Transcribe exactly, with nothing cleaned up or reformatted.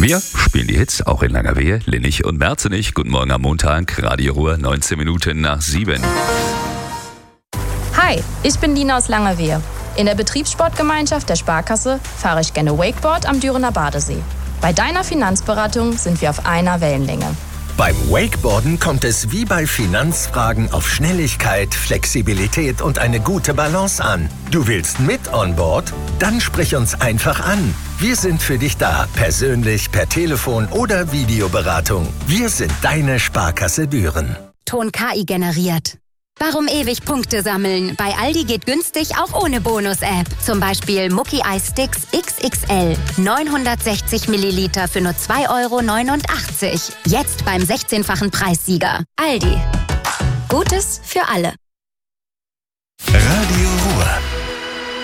Wir spielen die Hits auch in Langerwehe, Linnich und Merzenich. Guten Morgen am Montag, Radio Ruhr, neunzehn Minuten nach sieben. Hi, ich bin Dina aus Langerwehe. In der Betriebssportgemeinschaft der Sparkasse fahre ich gerne Wakeboard am Dürener Badesee. Bei deiner Finanzberatung sind wir auf einer Wellenlänge. Beim Wakeboarden kommt es wie bei Finanzfragen auf Schnelligkeit, Flexibilität und eine gute Balance an. Du willst mit on board? Dann sprich uns einfach an. Wir sind für dich da, persönlich, per Telefon oder Videoberatung. Wir sind deine Sparkasse Düren. Ton K I generiert. Warum ewig Punkte sammeln? Bei Aldi geht günstig auch ohne Bonus-App. Zum Beispiel Mucki Eis Sticks X X L. neunhundertsechzig Milliliter für nur zwei Euro neunundachtzig. Jetzt beim sechzehnfachen Preissieger. Aldi. Gutes für alle. Radio